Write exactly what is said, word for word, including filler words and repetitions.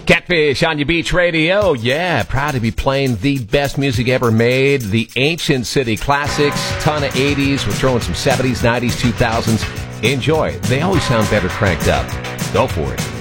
Catfish on your beach radio. Yeah, proud to be playing the best music ever made. The Ancient City Classics, ton of eighties. We're throwing some seventies, nineties, two thousands. Enjoy. They always sound better cranked up. Go for it.